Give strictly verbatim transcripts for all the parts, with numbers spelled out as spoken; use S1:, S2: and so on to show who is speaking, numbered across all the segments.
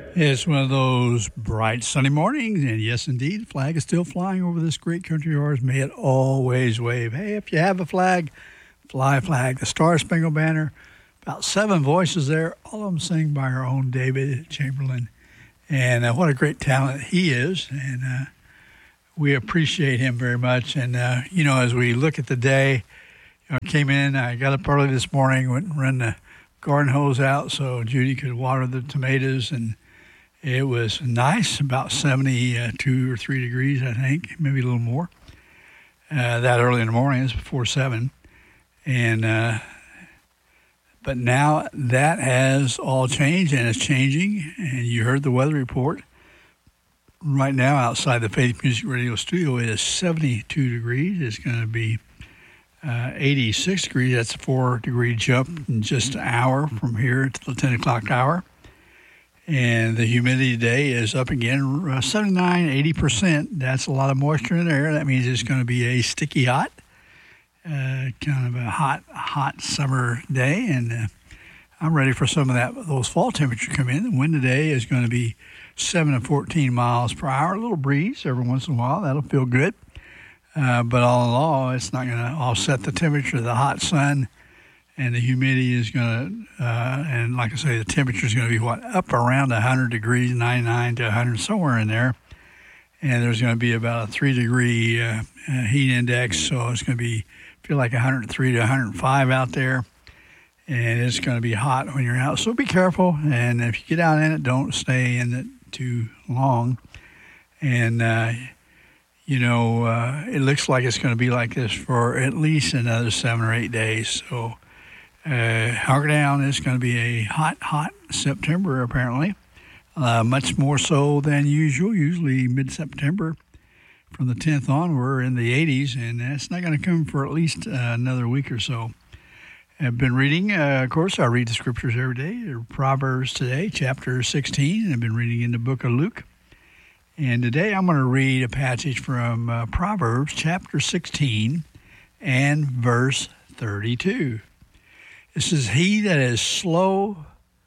S1: It's one of those bright sunny mornings, and yes, indeed, the flag is still flying over this great country of ours. May it always wave. Hey, if you have a flag, fly a flag. The Star Spangled Banner, about seven voices there, all of them sing by our own David Chamberlain. And uh, what a great talent he is, and uh, we appreciate him very much. And, uh, you know, as we look at the day, you know, I came in, I got up early this morning, went and ran the garden hose out so Judy could water the tomatoes, and it was nice, about seventy-two or three degrees, I think, maybe a little more. Uh, that early in the morning, it's before seven. And, uh, but now that has all changed, and it's changing. And you heard the weather report. Right now, outside the Faith Music Radio studio, it is seventy-two degrees. It's going to be uh, eighty-six degrees. That's a four-degree jump in just an hour from here to the ten o'clock hour. And the humidity today is up again, uh, seventy-nine, eighty percent. That's a lot of moisture in the air. That means it's going to be a sticky hot, uh, kind of a hot, hot summer day. And uh, I'm ready for some of that. Those fall temperatures to come in. The wind today is going to be seven to fourteen miles per hour. A little breeze every once in a while. That'll feel good. Uh, but all in all, it's not going to offset the temperature of the hot sun. And the humidity is going to, uh, and like I say, the temperature is going to be, what, up around one hundred degrees, ninety-nine to one hundred, somewhere in there. And there's going to be about a three-degree uh, uh, heat index, so it's going to be, feel like one hundred three to one hundred five out there. And it's going to be hot when you're out, so be careful. And if you get out in it, don't stay in it too long. And, uh, you know, uh, it looks like it's going to be like this for at least another seven or eight days, so Uh, hunker down. It's going to be a hot, hot September, apparently. Uh, much more so than usual. Usually mid-September from the tenth on, we're in the eighties, and that's not going to come for at least uh, another week or so. I've been reading, uh, of course, I read the scriptures every day. Proverbs today, chapter sixteen, and I've been reading in the book of Luke. And today I'm going to read a passage from uh, Proverbs chapter sixteen and verse thirty-two. It says, "He that is slow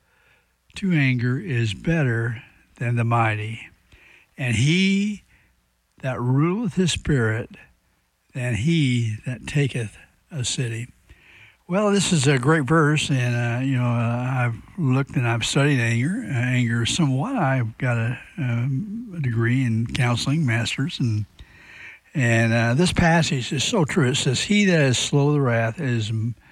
S1: to anger is better than the mighty, and he that ruleth his spirit than he that taketh a city." Well, this is a great verse, and, uh, you know, uh, I've looked and I've studied anger, uh, anger somewhat. I've got a, um, a degree in counseling, master's, and and uh, this passage is so true. It says, "He that is slow to wrath is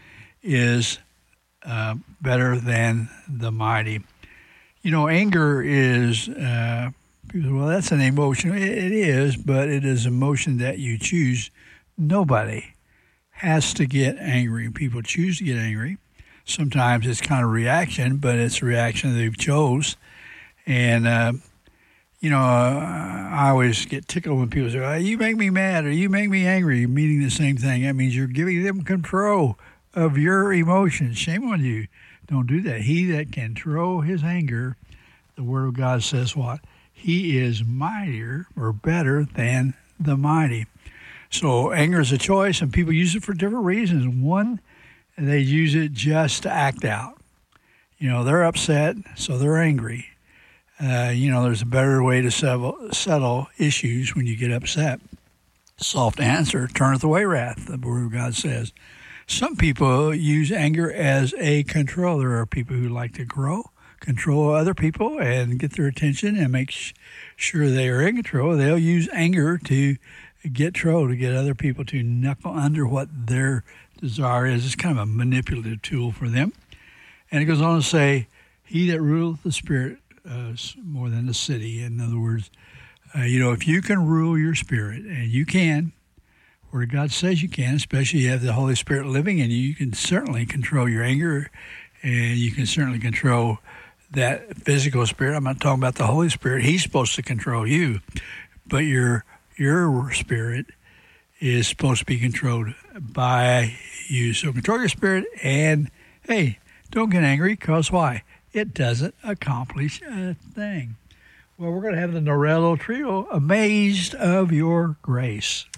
S1: is uh, better than the mighty." You know, anger is, uh, people say, well, that's an emotion. It, it is, but it is an emotion that you choose. Nobody has to get angry. People choose to get angry. Sometimes it's kind of reaction, but it's a reaction they've chose. And, uh, you know, uh, I always get tickled when people say, oh, you make me mad or you make me angry, meaning the same thing. That means you're giving them control of your emotions. Shame on you. Don't do that. He that can control his anger, the Word of God says what? He is mightier or better than the mighty. So anger is a choice, and people use it for different reasons. One, they use it just to act out. You know, they're upset, so they're angry. Uh, you know, there's a better way to settle, settle issues when you get upset. Soft answer turneth away wrath, the Word of God says. Some people use anger as a control. There are people who like to grow, control other people and get their attention and make sh- sure they are in control. They'll use anger to get control, to get other people to knuckle under what their desire is. It's kind of a manipulative tool for them. And it goes on to say, "He that ruleth the spirit uh, more than the city." In other words, uh, you know, if you can rule your spirit, and you can, where God says you can, especially you have the Holy Spirit living in you, you can certainly control your anger, and you can certainly control that physical spirit. I'm not talking about the Holy Spirit. He's supposed to control you, but your your spirit is supposed to be controlled by you. So control your spirit, and, hey, don't get angry, because why? It doesn't accomplish a thing. Well, we're going to have the Norello Trio, Amazed of Your Grace.